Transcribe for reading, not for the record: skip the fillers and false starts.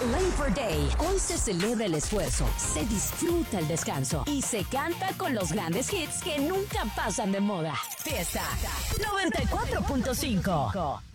Labor Day. Hoy se celebra el esfuerzo, se disfruta el descanso y se canta con los grandes hits que nunca pasan de moda. Fiesta 94.5.